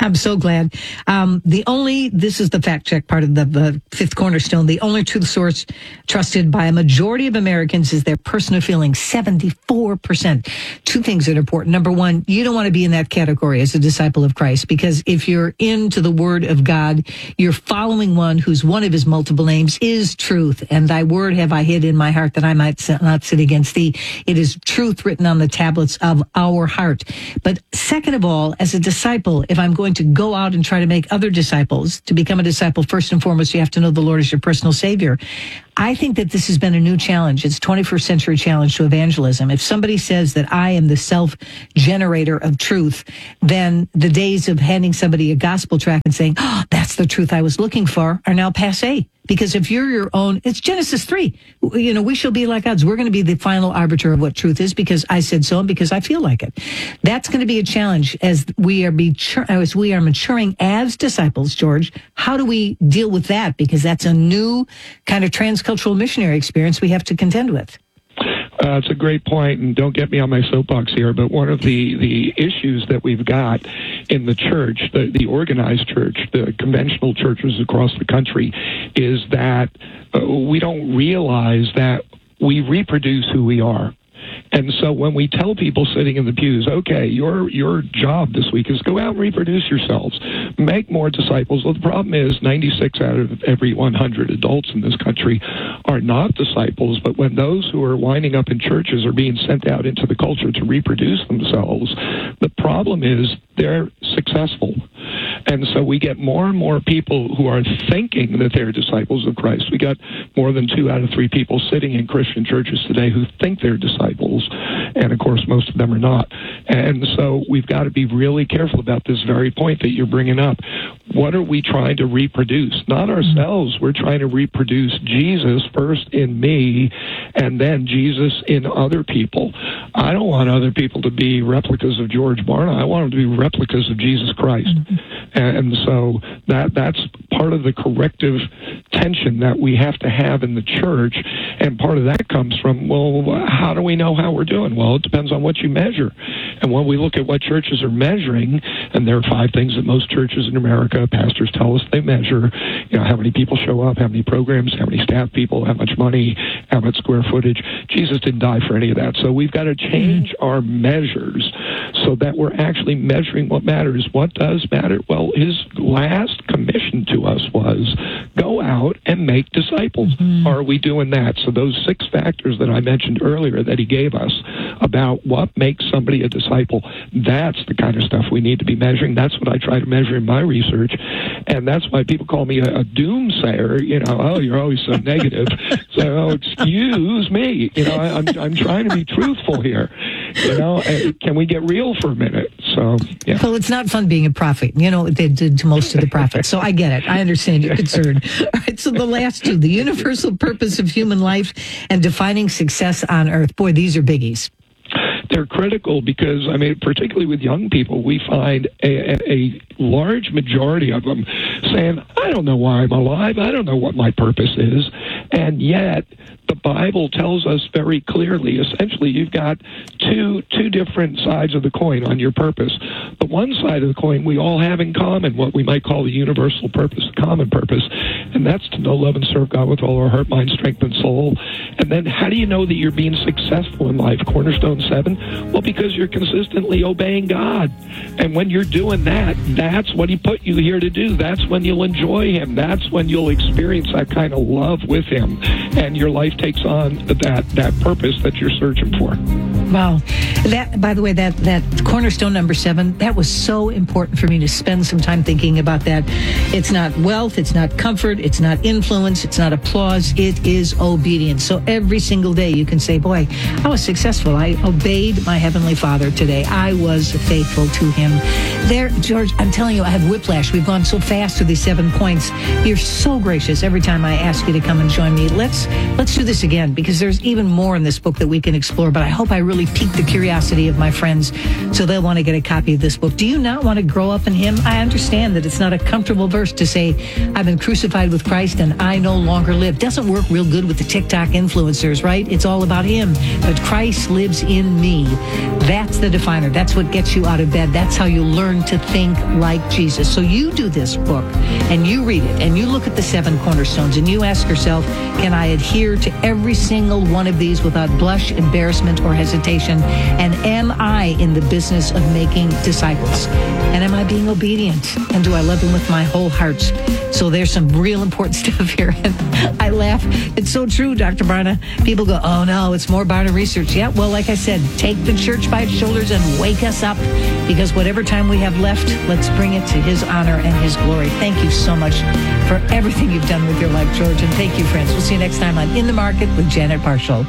I'm so glad. Um, the only, this is the fact check part of the, the fifth cornerstone, the only truth source trusted by a majority of Americans is their personal feelings, seventy-four percent. Two things that are important. Number one, you don't want to be in that category as a disciple of Christ, because if you're into the word of God, you're following one whose one of his multiple names is truth. And thy word have I hid in my heart that I might not sin against thee. It is truth written on the tablets of our heart. But second of all, as a disciple, if I'm going to go out and try to make other disciples, to become a disciple, first and foremost, you have to know the Lord as your personal Savior. I think that this has been a new challenge. It's a twenty-first century challenge to evangelism. If somebody says that I am the self-generator of truth, then the days of handing somebody a gospel tract and saying, oh, that's the truth I was looking for, are now passé. Because if you're your own, it's Genesis three. You know, we shall be like gods. We're going to be the final arbiter of what truth is because I said so and because I feel like it. That's going to be a challenge as we are be, as we are maturing as disciples, George. How do we deal with that? Because that's a new kind of transcultural missionary experience we have to contend with. Uh, it's a great point, and don't get me on my soapbox here, but one of the, the issues that we've got in the church, the, the organized church, the conventional churches across the country, is that uh, we don't realize that we reproduce who we are. And so when we tell people sitting in the pews, okay, your your job this week is go out and reproduce yourselves, make more disciples. Well, the problem is ninety-six out of every one hundred adults in this country are not disciples, but when those who are winding up in churches are being sent out into the culture to reproduce themselves, the problem is they're successful. And so we get more and more people who are thinking that they're disciples of Christ. We got more than two out of three people sitting in Christian churches today who think they're disciples, and of course most of them are not. And so we've got to be really careful about this very point that you're bringing up. What are we trying to reproduce? Not ourselves. We're trying to reproduce Jesus first in me and then Jesus in other people. I don't want other people to be replicas of George Barna. I want them to be replicas of Jesus Christ. And so that that's part of the corrective tension that we have to have in the church. And part of that comes from, well, how do we know how we're doing? Well, it depends on what you measure. And when we look at what churches are measuring, and there are five things that most churches in America, pastors tell us they measure, you know, how many people show up, how many programs, how many staff people, how much money, how much square footage. Jesus didn't die for any of that. So we've got to change our measures so that we're actually measuring what matters. What does matter? Well, his last commission to us was go out and make disciples. Mm-hmm. Are we doing that? So those six factors that I mentioned earlier that he gave us about what makes somebody a disciple, that's the kind of stuff we need to be measuring. That's what I try to measure in my research. And that's why people call me a, a doomsayer. You know, oh, you're always so negative. So, oh, excuse me. You know, I, I'm, I'm trying to be truthful here. You know, can we get real for a minute? So, yeah. Well, it's not fun being a prophet. You know, they did to most of the prophets. So I get it. I understand your concern. All right, so the last two, the universal purpose of human life and defining success on earth. Boy, these are biggies. They're critical because, I mean, particularly with young people, we find a, a, a large majority of them saying, I don't know why I'm alive. I don't know what my purpose is. And yet, the Bible tells us very clearly, essentially, you've got two two different sides of the coin on your purpose. The one side of the coin we all have in common, what we might call the universal purpose, the common purpose, and that's to know, love, and serve God with all our heart, mind, strength, and soul. And then how do you know that you're being successful in life? Cornerstone seven? Well, because you're consistently obeying God. And when you're doing that, that's what he put you here to do. That's when you'll enjoy him. That's when you'll experience that kind of love with him. And your life takes on that, that purpose that you're searching for. Wow. That, by the way, that, that cornerstone number seven, that was so important for me to spend some time thinking about that. It's not wealth, it's not comfort, it's not influence, it's not applause, it is obedience. So every single day you can say, boy, I was successful. I obeyed my Heavenly Father today. I was faithful to him. There, George, I'm telling you, I have whiplash. We've gone so fast through these seven points. You're so gracious every time I ask you to come and join me. Let's let's do this this again, because there's even more in this book that we can explore, but I hope I really piqued the curiosity of my friends so they'll want to get a copy of this book. Do you not want to grow up in him? I understand that it's not a comfortable verse to say, I've been crucified with Christ and I no longer live. Doesn't work real good with the TikTok influencers, right? It's all about him. But Christ lives in me. That's the definer. That's what gets you out of bed. That's how you learn to think like Jesus. So you do this book and you read it and you look at the seven cornerstones and you ask yourself, can I adhere to every single one of these without blush, embarrassment, or hesitation? And am I in the business of making disciples? And am I being obedient? And do I love him with my whole heart? So there's some real important stuff here. And I laugh. It's so true, Doctor Barna. People go, oh no, it's more Barna research. Yeah, well, like I said, take the church by its shoulders and wake us up, because whatever time we have left, let's bring it to his honor and his glory. Thank you so much for everything you've done with your life, George. And thank you, friends. We'll see you next time on In the Market with Janet Marshall.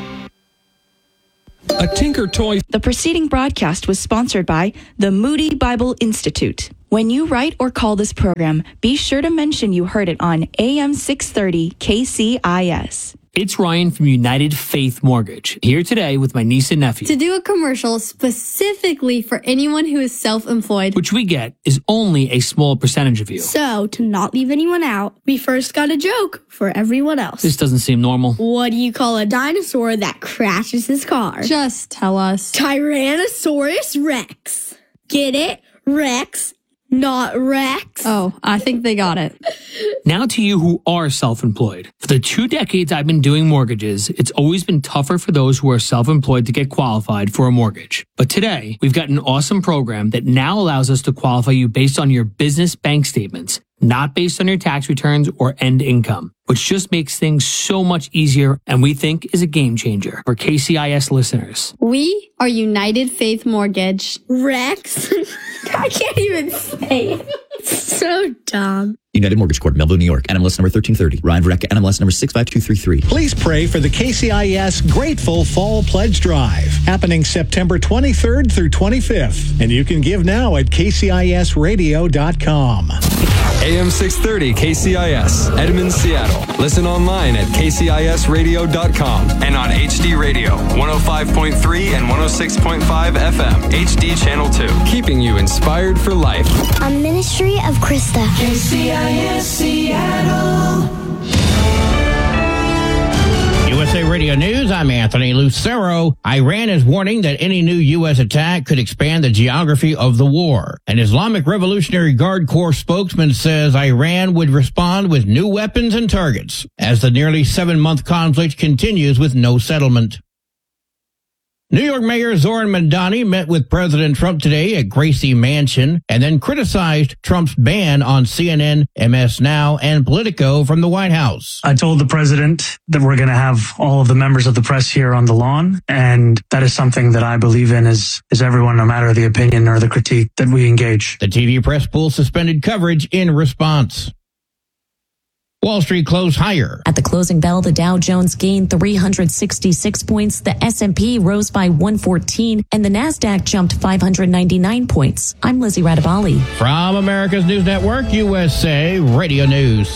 A Tinker Toy. The preceding broadcast was sponsored by the Moody Bible Institute. When you write or call this program, be sure to mention you heard it on A M six thirty K C I S. It's Ryan from United Faith Mortgage, here today with my niece and nephew. To do a commercial specifically for anyone who is self-employed, which we get is only a small percentage of you. So, to not leave anyone out, we first got a joke for everyone else. This doesn't seem normal. What do you call a dinosaur that crashes his car? Just tell us. Tyrannosaurus Rex. Get it? Rex. Not Rex. Oh, I think they got it. Now to you who are self-employed. For the two decades I've been doing mortgages, it's always been tougher for those who are self-employed to get qualified for a mortgage. But today, we've got an awesome program that now allows us to qualify you based on your business bank statements, not based on your tax returns or end income, which just makes things so much easier and we think is a game changer for K C I S listeners. We are United Faith Mortgage. Rex? I can't even say it. It's so dumb. United Mortgage Corp, Melville, New York. N M L S number thirteen thirty. Ryan Verrecka, N M L S number six five two three three. Please pray for the K C I S Grateful Fall Pledge Drive, happening September twenty-third through twenty-fifth. And you can give now at K C I S radio dot com. A M six thirty K C I S, Edmond, Seattle. Listen online at K C I S radio dot com and on H D Radio, one oh five point three and one oh six point five F M, H D Channel two. Keeping you inspired for life. A ministry of Krista. K C I S Seattle. U S A Radio News, I'm Anthony Lucero. Iran is warning that any new U S attack could expand the geography of the war. An Islamic Revolutionary Guard Corps spokesman says Iran would respond with new weapons and targets as the nearly seven-month conflict continues with no settlement. New York Mayor Zoran Mandani met with President Trump today at Gracie Mansion and then criticized Trump's ban on C N N, M S Now, and Politico from the White House. I told the president that we're going to have all of the members of the press here on the lawn, and that is something that I believe in as, as everyone, no matter the opinion or the critique, that we engage. The T V press pool suspended coverage in response. Wall Street closed higher. At the closing bell, the Dow Jones gained three hundred sixty-six points, the S and P rose by one fourteen, and the Nasdaq jumped five hundred ninety-nine points. I'm Lizzie Radabali. From America's News Network, U S A Radio News.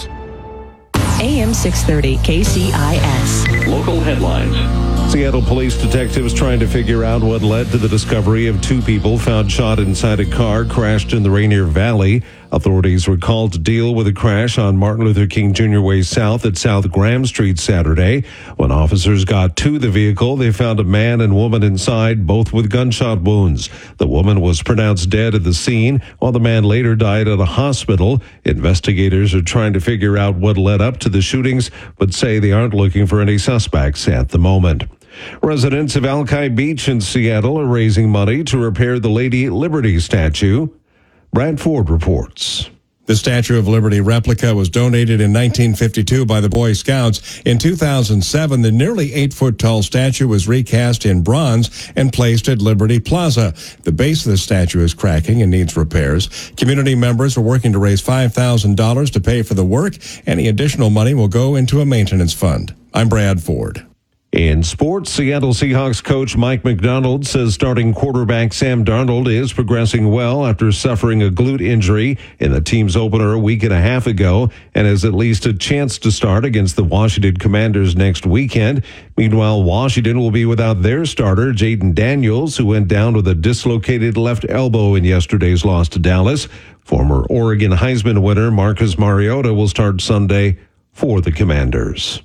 A M six thirty K C I S. Local headlines. Seattle police detectives trying to figure out what led to the discovery of two people found shot inside a car crashed in the Rainier Valley. Authorities were called to deal with a crash on Martin Luther King Junior Way South at South Graham Street Saturday. When officers got to the vehicle, they found a man and woman inside, both with gunshot wounds. The woman was pronounced dead at the scene, while the man later died at a hospital. Investigators are trying to figure out what led up to the shootings, but say they aren't looking for any suspects at the moment. Residents of Alki Beach in Seattle are raising money to repair the Lady Liberty statue. Brad Ford reports. The Statue of Liberty replica was donated in nineteen fifty-two by the Boy Scouts. In two thousand seven, the nearly eight-foot-tall statue was recast in bronze and placed at Liberty Plaza. The base of the statue is cracking and needs repairs. Community members are working to raise five thousand dollars to pay for the work. Any additional money will go into a maintenance fund. I'm Brad Ford. In sports, Seattle Seahawks coach Mike Macdonald says starting quarterback Sam Darnold is progressing well after suffering a glute injury in the team's opener a week and a half ago and has at least a chance to start against the Washington Commanders next weekend. Meanwhile, Washington will be without their starter, Jaden Daniels, who went down with a dislocated left elbow in yesterday's loss to Dallas. Former Oregon Heisman winner Marcus Mariota will start Sunday for the Commanders.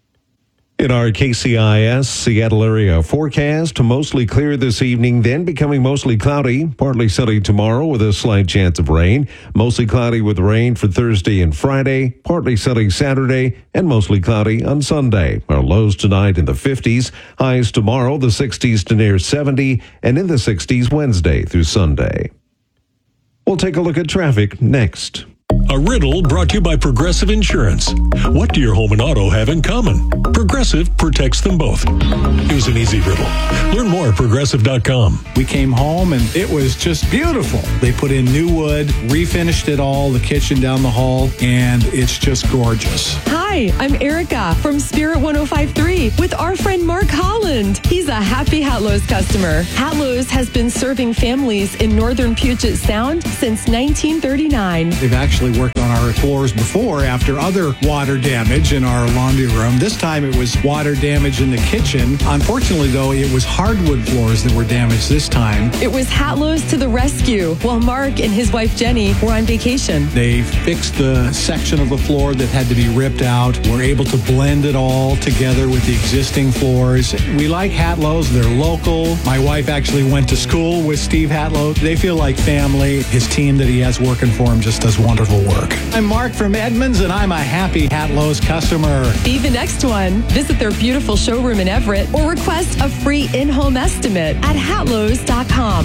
In our K C I S Seattle area forecast, mostly clear this evening, then becoming mostly cloudy, partly sunny tomorrow with a slight chance of rain. Mostly cloudy with rain for Thursday and Friday, partly sunny Saturday, and mostly cloudy on Sunday. Our lows tonight in the fifties, highs tomorrow the sixties to near seventy, and in the sixties Wednesday through Sunday. We'll take a look at traffic next. A riddle brought to you by Progressive Insurance. What do your home and auto have in common? Progressive protects them both. Here's an easy riddle. Learn more at progressive dot com. We came home and it was just beautiful. They put in new wood, refinished it all, the kitchen down the hall, and it's just gorgeous. Hi, I'm Erica from Spirit one oh five point three with our friend Mark Holland. He's a happy Hatlo's customer. Hatlo's has been serving families in northern Puget Sound since nineteen thirty-nine. They've actually worked on our floors before after other water damage in our laundry room. This time it was water damage in the kitchen. Unfortunately, though, it was hardwood floors that were damaged this time. It was Hatlo's to the rescue while Mark and his wife Jenny were on vacation. They fixed the section of the floor that had to be ripped out. We're able to blend it all together with the existing floors. We like Hatlo's. They're local. My wife actually went to school with Steve Hatlo. They feel like family. His team that he has working for him just does wonderful work. I'm Mark from Edmonds, and I'm a happy Hatlo's customer. Be the next one. Visit their beautiful showroom in Everett or request a free in-home estimate at hatlos dot com.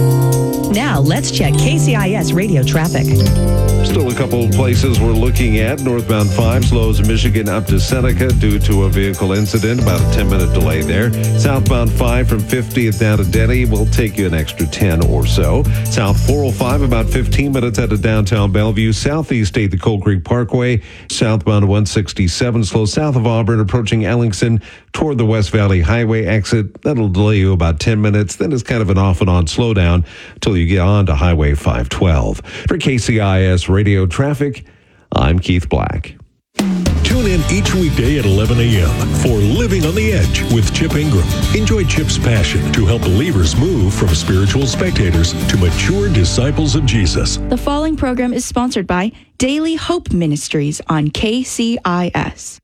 Now, let's check K C I S radio traffic. Still a couple of places we're looking at. Northbound five slows Michigan up to Seneca due to a vehicle incident. About a ten-minute delay there. Southbound five from fiftieth down to Denny will take you an extra ten or so. South four oh five about fifteen minutes out of downtown Bellevue. Southeast State, the Coal Creek Parkway. Southbound one sixty-seven slow south of Auburn approaching Ellingson toward the West Valley Highway exit. That'll delay you about ten minutes. Then it's kind of an off and on slowdown until you get on to Highway five twelve. For K C I S Radio Traffic, I'm Keith Black. Tune in each weekday at eleven a.m. for Living on the Edge with Chip Ingram. Enjoy Chip's passion to help believers move from spiritual spectators to mature disciples of Jesus. The following program is sponsored by Daily Hope Ministries on K C I S.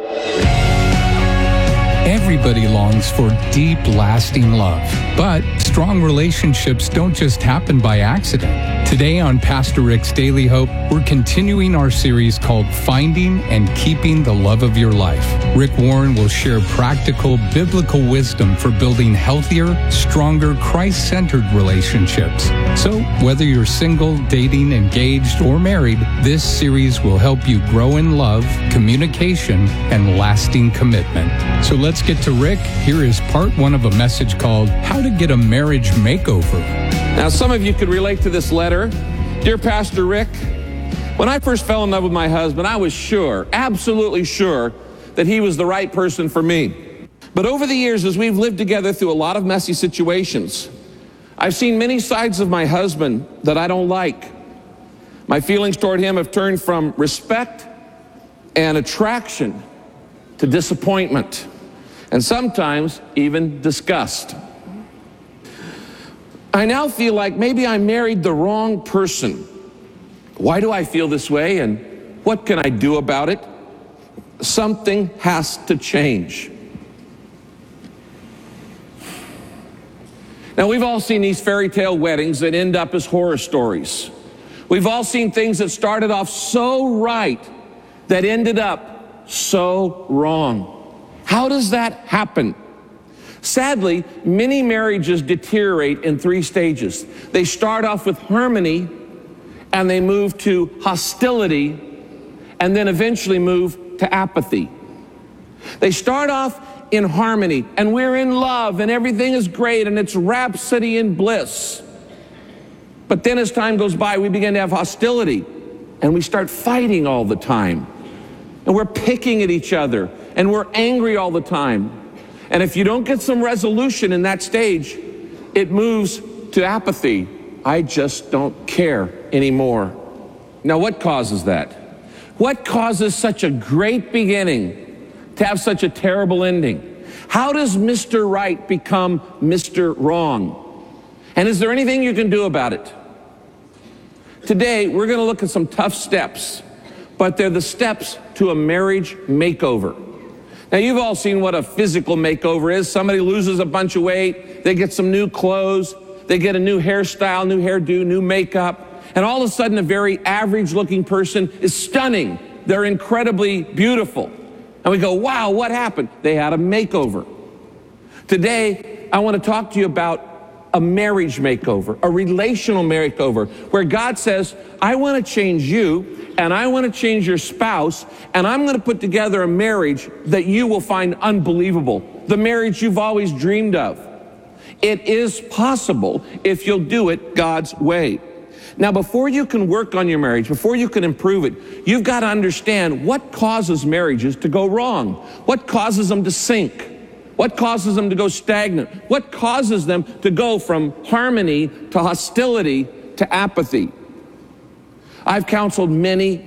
Everybody longs for deep, lasting love. But strong relationships don't just happen by accident. Today on Pastor Rick's Daily Hope, we're continuing our series called Finding and Keeping the Love of Your Life. Rick Warren will share practical biblical wisdom for building healthier, stronger, Christ-centered relationships. So whether you're single, dating, engaged, or married, this series will help you grow in love, communication, and lasting commitment. So let's get to Rick. Here is part one of a message called How to Get a Marriage Makeover. Now, some of you could relate to this letter. Dear Pastor Rick, when I first fell in love with my husband, I was sure, absolutely sure, that he was the right person for me. But over the years, as we've lived together through a lot of messy situations, I've seen many sides of my husband that I don't like. My feelings toward him have turned from respect and attraction to disappointment, and sometimes even disgust. I now feel like maybe I married the wrong person. Why do I feel this way, and what can I do about it? Something has to change. Now, we've all seen these fairy tale weddings that end up as horror stories. We've all seen things that started off so right that ended up so wrong. How does that happen? Sadly, many marriages deteriorate in three stages. They start off with harmony, and they move to hostility, and then eventually move to apathy. They start off in harmony, and we're in love, and everything is great, and it's rhapsody in bliss. But then as time goes by, we begin to have hostility, and we start fighting all the time. And we're picking at each other, and we're angry all the time. And if you don't get some resolution in that stage, it moves to apathy. I just don't care anymore. Now, what causes that? What causes such a great beginning to have such a terrible ending? How does Mister Right become Mister Wrong? And is there anything you can do about it? Today, we're going to look at some tough steps, but they're the steps to a marriage makeover. Now, you've all seen what a physical makeover is. Somebody loses a bunch of weight, they get some new clothes, they get a new hairstyle, new hairdo, new makeup, and all of a sudden a very average-looking person is stunning. They're incredibly beautiful. And we go, wow, what happened? They had a makeover. Today, I want to talk to you about a marriage makeover, a relational makeover, where God says, I want to change you, and I want to change your spouse, and I'm going to put together a marriage that you will find unbelievable, the marriage you've always dreamed of. It is possible if you'll do it God's way. Now, before you can work on your marriage, before you can improve it, you've got to understand what causes marriages to go wrong, what causes them to sink. What causes them to go stagnant? What causes them to go from harmony to hostility to apathy? I've counseled many